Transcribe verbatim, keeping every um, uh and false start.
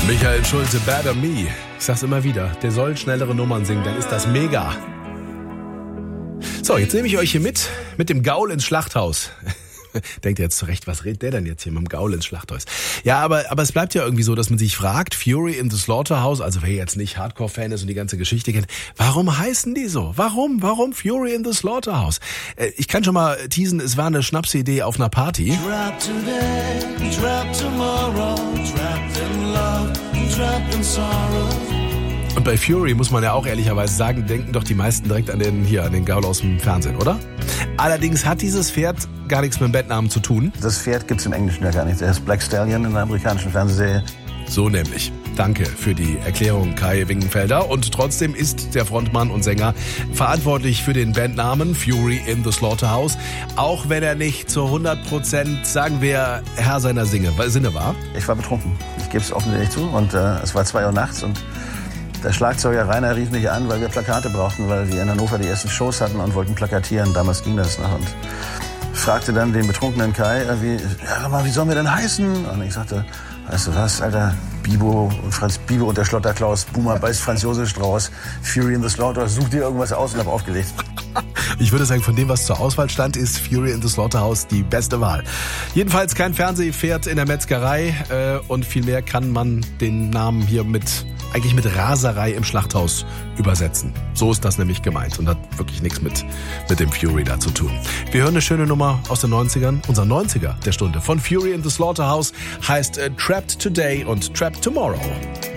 Michael Schulte, Better Me. Ich sag's immer wieder, der soll schnellere Nummern singen, dann ist das mega. So, jetzt nehme ich euch hier mit, mit dem Gaul ins Schlachthaus. Denkt ihr jetzt zurecht, was redet der denn jetzt hier mit dem Gaul ins Schlachthaus? Ja, aber, aber es bleibt ja irgendwie so, dass man sich fragt, Fury in the Slaughterhouse, also wer jetzt nicht Hardcore-Fan ist und die ganze Geschichte kennt, warum heißen die so? Warum? Warum Fury in the Slaughterhouse? Äh, ich kann schon mal teasen, es war eine Schnapsidee auf einer Party. Trapped today, trapped tomorrow, trapped in love, trapped in sorrow. Und bei Fury muss man ja auch ehrlicherweise sagen, denken doch die meisten direkt an den hier an den Gaul aus dem Fernsehen, oder? Allerdings hat dieses Pferd gar nichts mit dem Bandnamen zu tun. Das Pferd gibt's im Englischen ja gar nicht. Der ist Black Stallion in der amerikanischen Fernsehserie. So nämlich. Danke für die Erklärung, Kai Wingenfelder. Und trotzdem ist der Frontmann und Sänger verantwortlich für den Bandnamen Fury in the Slaughterhouse, auch wenn er nicht zu hundert Prozent, sagen wir, Herr seiner Sinne war. Ich war betrunken. Ich gebe es offensichtlich zu. Und äh, es war zwei Uhr nachts und der Schlagzeuger Rainer rief mich an, weil wir Plakate brauchten, weil wir in Hannover die ersten Shows hatten und wollten plakatieren. Damals ging das noch. Und fragte dann den betrunkenen Kai, wie, ja, mal, wie sollen wir denn heißen? Und ich sagte, weißt du was, Alter, Bibo und Franz Bibo und der Schlotterklaus, Boomer beißt Franz Josef Strauß, Fury in the Slaughter, such dir irgendwas aus und hab aufgelegt. Ich würde sagen, von dem, was zur Auswahl stand, ist Fury in the Slaughterhouse die beste Wahl. Jedenfalls kein Fernsehpferd in der Metzgerei äh, und vielmehr kann man den Namen hier mit eigentlich mit Raserei im Schlachthaus übersetzen. So ist das nämlich gemeint und hat wirklich nichts mit, mit dem Fury da zu tun. Wir hören eine schöne Nummer aus den neunzigern. Unser neunziger der Stunde von Fury in the Slaughterhouse heißt äh, Trapped Today und Trapped Tomorrow.